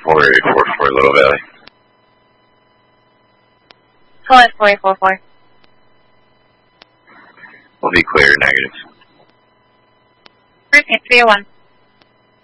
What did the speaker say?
4844 Little Valley. Flight 4844. Will be clear, negatives. Route 301.